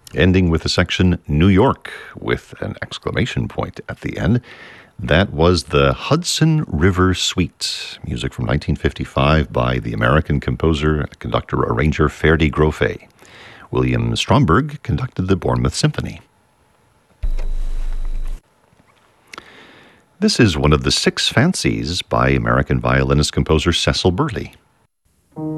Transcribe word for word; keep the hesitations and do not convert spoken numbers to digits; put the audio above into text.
ending with the section New York with an exclamation point at the end. That was the Hudson River Suite, music from nineteen fifty-five by the American composer, conductor, arranger Ferdi Grofé. William Stromberg conducted the Bournemouth Symphony. This is one of the six fancies by American violinist-composer Cecil Burley.